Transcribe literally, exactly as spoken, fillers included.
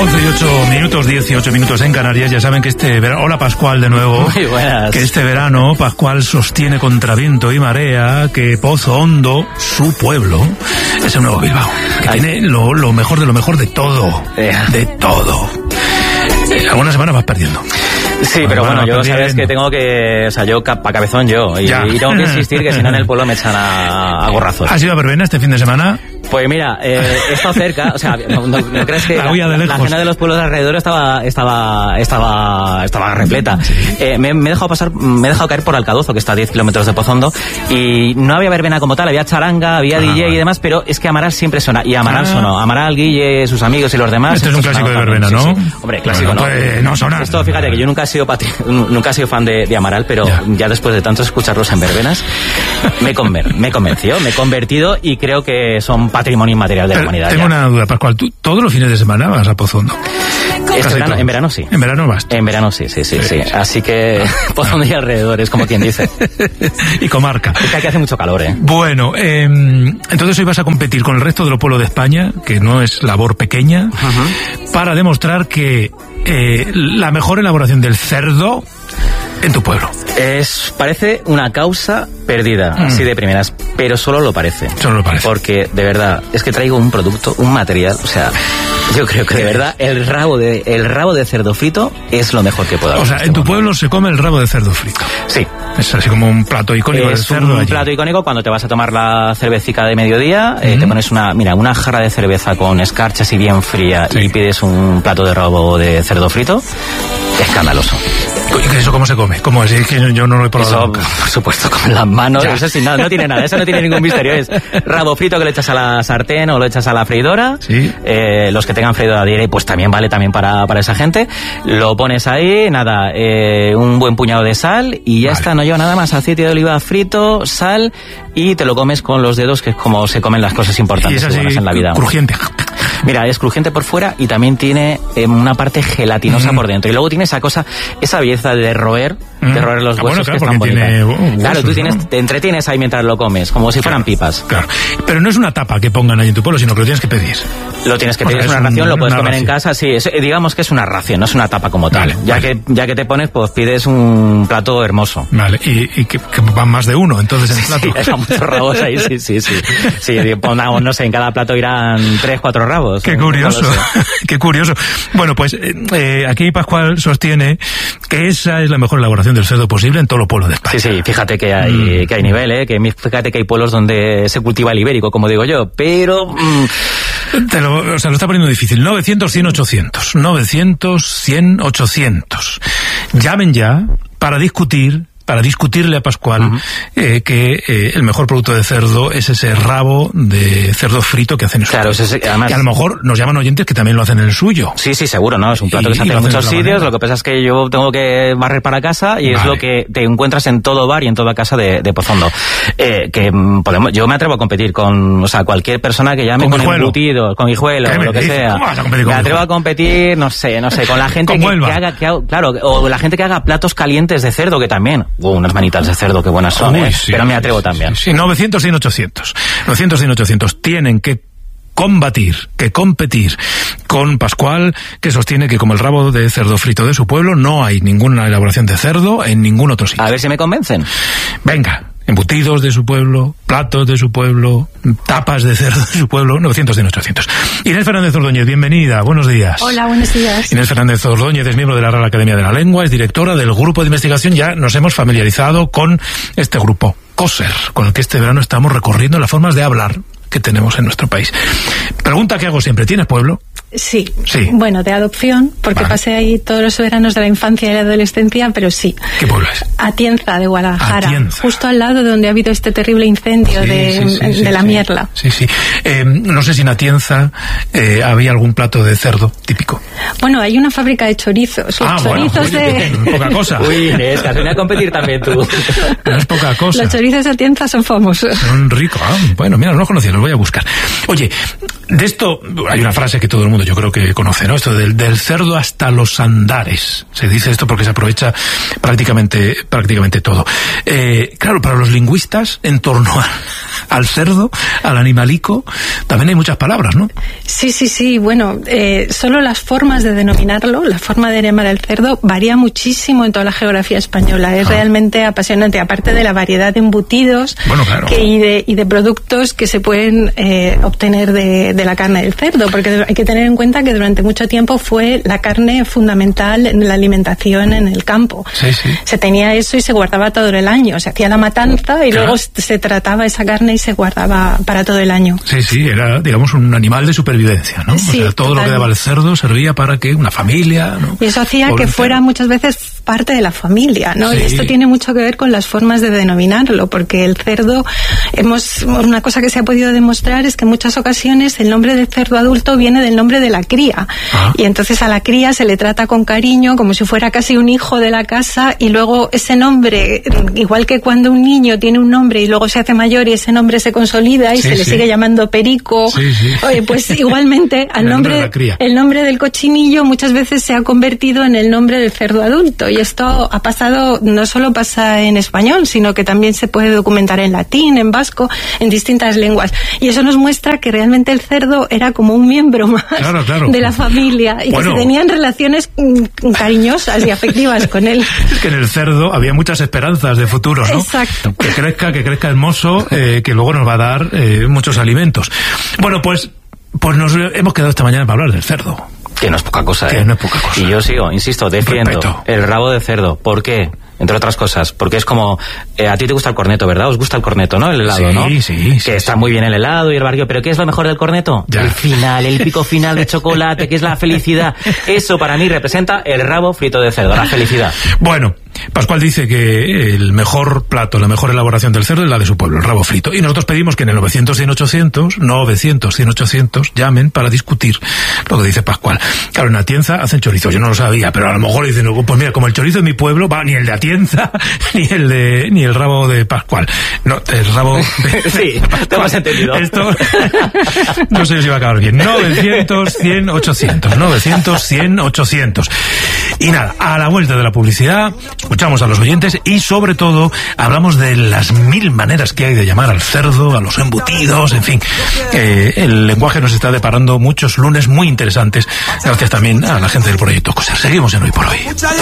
once y ocho minutos, dieciocho minutos en Canarias. Ya saben que este verano... Hola, Pascual, de nuevo. Muy buenas. Que este verano Pascual sostiene contra viento y marea que Pozo Hondo, su pueblo, es el nuevo Bilbao. Que Ay. tiene lo, lo mejor de lo mejor de todo. Eh. De todo. Eh, algunas semanas vas perdiendo. Sí, bueno, pero bueno, yo sabes que tengo que... O sea, yo pa' cabezón yo. Y, y tengo que insistir que si no en el pueblo me echan a, a gorrazos. ¿Has ido a verbena este fin de semana? Pues mira, eh, he estado cerca, o sea, no, no, no crees que la, la, la zona de los pueblos de alrededor estaba estaba estaba estaba repleta. Sí. Eh, me, me he dejado pasar, me he dejado caer por Alcadozo, que está a diez kilómetros de Pozo Hondo, y no había verbena como tal, había charanga, había ah, D J vale. y demás, pero es que Amaral siempre suena, y Amaral ah. sonó, Amaral, Guille, sus amigos y los demás. Este es un clásico de verbena, ¿no? Sí, sí. Hombre, clásico, bueno, ¿no? Pues no sonar. Esto, fíjate que yo nunca he sido patri... nunca he sido fan de, de Amaral, pero ya. ya después de tanto escucharlos en verbenas, me, conven... me convenció, me he convertido y creo que son patrimonio inmaterial de la humanidad. Tengo ya. una duda, Pascual. ¿Tú todos los fines de semana vas a Pozo Hondo? Este verano, en verano sí. En verano vas. En verano sí, sí, sí, sí. sí. Así que Pozo Hondo y alrededores, como quien dice. Y comarca. Es que aquí hace mucho calor, ¿eh? Bueno, eh, entonces hoy vas a competir con el resto de los pueblos de España, que no es labor pequeña, uh-huh. para demostrar que eh, la mejor elaboración del cerdo en tu pueblo. Es, parece una causa perdida, mm. así de primeras, pero solo lo parece. Solo lo parece. Porque, de verdad, es que traigo un producto, un material, o sea, yo creo que de verdad el rabo de el rabo de cerdo frito es lo mejor que puedo haber. O sea, en, en tu momento. pueblo se come el rabo de cerdo frito. Sí. Es así como un plato icónico del cerdo. Es un allí. plato icónico cuando te vas a tomar la cervecica de mediodía, mm-hmm. eh, te pones una, mira, una jarra de cerveza con escarcha así bien fría sí. y pides un plato de rabo de cerdo frito, escandaloso. ¿Y eso cómo se come? ¿Cómo es? Es que yo no lo he probado eso, nunca. Por supuesto, con las manos. Eso sí, no, no tiene nada. Eso no tiene ningún misterio. Es rabo frito que le echas a la sartén o lo echas a la freidora. Sí. Eh, los que tengan freidora diré, pues también vale también para, para esa gente. Lo pones ahí, nada, eh, un buen puñado de sal y ya vale. está. No lleva nada más. Aceite de oliva frito, sal y te lo comes con los dedos, que es como se comen las cosas importantes y es así, en la vida. Crujiente. Mira, es crujiente por fuera y también tiene eh, una parte gelatinosa mm. por dentro. Y luego tiene esa cosa, esa belleza de roer, mm. de roer los huesos, ah, bueno, claro, que están bonitas. Tiene huesos, claro, tú tienes, ¿no? te entretienes ahí mientras lo comes, como si claro, fueran pipas. Claro, pero no es una tapa que pongan ahí en tu pueblo, sino que lo tienes que pedir. Lo tienes que pedir, o sea, es una es ración, un, lo puedes comer ración. en casa, sí, es, digamos que es una ración, no es una tapa como tal. Vale, ya, vale. Que, ya que te pones, pues pides un plato hermoso. Vale, y, y que, que van más de uno, entonces, en el plato. Sí, hay muchos rabos ahí, sí, sí, sí. Sí, pongamos, no sé, en cada plato irán tres, cuatro rabos. Qué curioso. Qué curioso. Bueno, pues eh, aquí Pascual sostiene que esa es la mejor elaboración del cerdo posible en todos los pueblos de España. Sí, sí, fíjate que hay, mm. que hay nivel, ¿eh? Que fíjate que hay pueblos donde se cultiva el ibérico, como digo yo, pero... Mm... Te lo, o sea, lo está poniendo difícil. novecientos, cien, ochocientos. novecientos, cien, ochocientos. Llamen ya para discutir... para discutirle a Pascual uh-huh. eh, que eh, el mejor producto de cerdo es ese rabo de cerdo frito que hacen en su claro, ese, además, que a lo mejor nos llaman oyentes que también lo hacen en el suyo. Sí, sí, seguro, ¿no? Es un plato y, que se hace en muchos sitios, manera. Lo que pasa es que yo tengo que barrer para casa y vale. es lo que te encuentras en todo bar y en toda casa de, de Pozo Hondo. Eh, que podemos, yo me atrevo a competir con, o sea, cualquier persona que llame con, con embutidos, con guijuelo, o lo que dice? sea. Me atrevo guijuelo? a competir, no sé, no sé, con la gente que, que haga, que haga, claro, o la gente que haga platos calientes de cerdo, que también, uh, unas manitas de cerdo, qué buenas son, Uy, ¿eh? sí, pero me atrevo sí, también. Sí, sí. novecientos, cien, ochocientos. novecientos, cien, ochocientos. Tienen que combatir, que competir con Pascual, que sostiene que como el rabo de cerdo frito de su pueblo no hay ninguna elaboración de cerdo en ningún otro sitio. A ver si me convencen. Venga. Embutidos de su pueblo, platos de su pueblo, tapas de cerdo de su pueblo, novecientos, cien, ochocientos. Inés Fernández Ordóñez, bienvenida, buenos días. Hola, buenos días. Inés Fernández Ordóñez es miembro de la Real Academia de la Lengua, es directora del grupo de investigación, ya nos hemos familiarizado con este grupo, COSER, con el que este verano estamos recorriendo las formas de hablar que tenemos en nuestro país. Pregunta que hago siempre, ¿tienes pueblo? Sí. sí. Bueno, de adopción, porque vale. pasé ahí todos los veranos de la infancia y la adolescencia, pero sí. ¿Qué pueblo es? Atienza, de Guadalajara. Atienza. Justo al lado de donde ha habido este terrible incendio sí, de, sí, sí, de sí, la sí. Mierla. Sí, sí. Eh, no sé si en Atienza eh, había algún plato de cerdo típico. Bueno, hay una fábrica de chorizos. Los ah, chorizos bueno, de... bien, poca cosa. Uy, Inés, que has venido a competir también tú. No es poca cosa. Los chorizos de Atienza son famosos. Son ricos. Ah, bueno, mira, no los conocía, los voy a buscar. Oye, de esto hay una frase que todo el mundo yo creo que conoce, ¿no? Esto del, del cerdo hasta los andares. Se dice esto porque se aprovecha prácticamente prácticamente todo. Eh, claro, para los lingüistas, en torno a, al cerdo, al animalico, también hay muchas palabras, ¿no? Sí, sí, sí. Bueno, eh, solo las formas formas de denominarlo, la forma de llamar al cerdo varía muchísimo en toda la geografía española. Es ah. realmente apasionante, aparte de la variedad de embutidos bueno, claro. que, y, de, y de productos que se pueden eh, obtener de, de la carne del cerdo, porque hay que tener en cuenta que durante mucho tiempo fue la carne fundamental en la alimentación en el campo. Sí, sí. Se tenía eso y se guardaba todo el año. Se hacía la matanza y claro. luego se trataba esa carne y se guardaba para todo el año. Sí, sí, era, digamos, un animal de supervivencia, ¿no? Sí, o sea, todo total. Lo que daba el cerdo servía para que una familia, ¿no? Y eso hacía que fuera muchas veces parte de la familia, ¿no? Sí. Y esto tiene mucho que ver con las formas de denominarlo, porque el cerdo, hemos, una cosa que se ha podido demostrar es que en muchas ocasiones el nombre del cerdo adulto viene del nombre de la cría. Ah. Y entonces a la cría se le trata con cariño, como si fuera casi un hijo de la casa, y luego ese nombre, igual que cuando un niño tiene un nombre y luego se hace mayor y ese nombre se consolida y sí, se sí. le sigue llamando Perico. Sí, sí. Oye, pues igualmente al el nombre, nombre de el nombre del cochinillo muchas veces se ha convertido en el nombre del cerdo adulto, y esto ha pasado, no solo pasa en español, sino que también se puede documentar en latín, en vasco, en distintas lenguas, y eso nos muestra que realmente el cerdo era como un miembro más claro, claro. de la familia y bueno, que se tenían relaciones cariñosas y afectivas con él. Es que en el cerdo había muchas esperanzas de futuro, ¿no? Exacto. Que crezca, que crezca hermoso, eh, que luego nos va a dar eh, muchos alimentos. Bueno, pues, pues nos hemos quedado esta mañana para hablar del cerdo. Que no es poca cosa, que ¿eh? no es poca cosa. Y yo sigo, insisto, defiendo Respeto. El rabo de cerdo. ¿Por qué? Entre otras cosas, porque es como, eh, a ti te gusta el corneto, ¿verdad? ¿Os gusta el corneto, no? El helado, sí, ¿no? Sí, sí. Que sí, está sí. muy bien el helado y el barquillo, pero ¿qué es lo mejor del corneto? Ya. El final, el pico final de chocolate, que es la felicidad. Eso para mí representa el rabo frito de cerdo, la felicidad. Bueno, Pascual dice que el mejor plato, la mejor elaboración del cerdo es la de su pueblo, el rabo frito. Y nosotros pedimos que en el novecientos cien ochocientos, novecientos cien ochocientos, llamen para discutir lo que dice Pascual. Claro, en Atienza hacen chorizo, yo no lo sabía, pero a lo mejor dicen, pues mira, como el chorizo de mi pueblo, va, ni el de Atienza, ni el de, ni el rabo de Pascual. No, el rabo de sí, te hemos entendido. Esto, no sé si va a acabar bien. novecientos cien ochocientos, novecientos cien ochocientos. Y nada, a la vuelta de la publicidad, escuchamos a los oyentes y sobre todo hablamos de las mil maneras que hay de llamar al cerdo, a los embutidos, en fin. Eh, el lenguaje nos está deparando muchos lunes muy interesantes, gracias también a la gente del proyecto COSER. Seguimos en Hoy por Hoy.